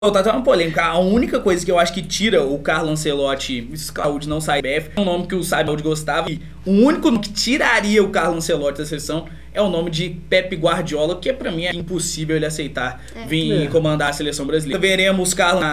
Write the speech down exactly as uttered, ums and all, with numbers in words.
Tá até uma polêmica. A única coisa que eu acho que tira o Carlo Ancelotti, se o Saúde não sair B F, é um nome que o Saúde gostava. E o único nome que tiraria o Carlo Ancelotti da seleção é o nome de Pepe Guardiola, que pra mim é impossível ele aceitar É. vir É. comandar a seleção brasileira. Veremos Carlo